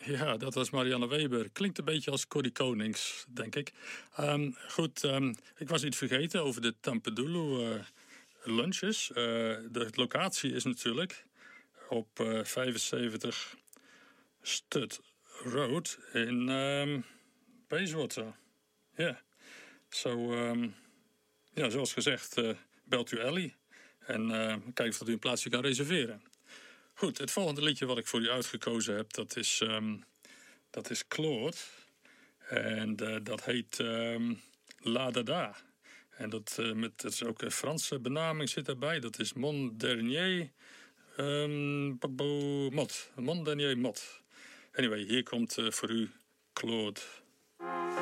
Ja, dat was Marianne Weber. Klinkt een beetje als Corrie Konings, denk ik. Goed, ik was iets vergeten over de Tampedoulu lunches. De locatie is natuurlijk op 75 Stud Road in Bayswater. Ja, zoals gezegd, belt u Ellie. En kijk of u een plaatsje kan reserveren. Goed, het volgende liedje wat ik voor u uitgekozen heb, dat is Claude. En dat heet La Dada. En dat is ook een Franse benaming zit erbij. Dat is Mon Dernier Mot. Mon Dernier Mot. Anyway, hier komt voor u Claude.